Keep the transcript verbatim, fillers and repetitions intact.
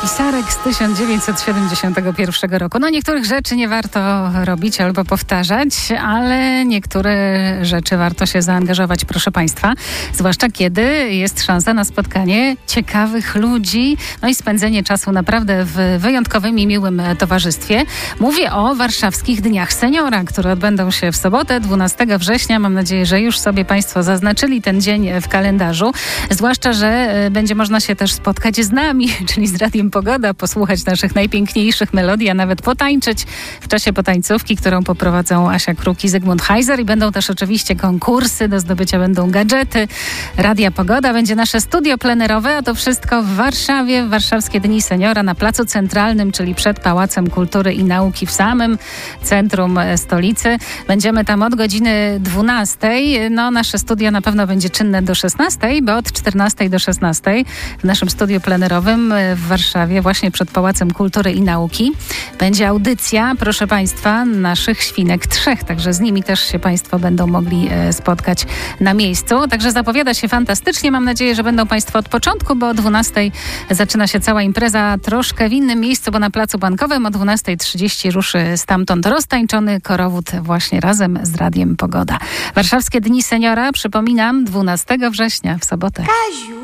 Pisarek z tysiąc dziewięćset siedemdziesiątego pierwszego roku. No niektórych rzeczy nie warto robić albo powtarzać, ale niektóre rzeczy warto się zaangażować, proszę Państwa. Zwłaszcza kiedy jest szansa na spotkanie ciekawych ludzi, no i spędzenie czasu naprawdę w wyjątkowym i miłym towarzystwie. Mówię o warszawskich Dniach Seniora, które odbędą się w sobotę, dwunastego września. Mam nadzieję, że już sobie Państwo zaznaczyli ten dzień w kalendarzu. Zwłaszcza, że będzie można się też spotkać z nami, czyli z Radiem Pogoda, posłuchać naszych najpiękniejszych melodii, a nawet potańczyć w czasie potańcówki, którą poprowadzą Asia Kruk i Zygmunt Heiser. I będą też oczywiście konkursy, do zdobycia będą gadżety. Radia Pogoda, będzie nasze studio plenerowe, a to wszystko w Warszawie, w Warszawskie Dni Seniora na Placu Centralnym, czyli przed Pałacem Kultury i Nauki w samym centrum stolicy. Będziemy tam od godziny dwunastej. No, nasze studio na pewno będzie czynne do szesnastej, bo od czternastej do szesnastej w naszym studiu plenerowym w Warszawie, właśnie przed Pałacem Kultury i Nauki, będzie audycja, proszę Państwa, naszych Świnek Trzech. Także z nimi też się Państwo będą mogli spotkać na miejscu. Także zapowiada się fantastycznie. Mam nadzieję, że będą Państwo od początku, bo o dwunastej zaczyna się cała impreza troszkę w innym miejscu, bo na Placu Bankowym o dwunasta trzydzieści ruszy stamtąd roztańczony korowód właśnie razem z Radiem Pogoda. Warszawskie Dni Seniora, przypominam, dwunastego września w sobotę. Kaziu!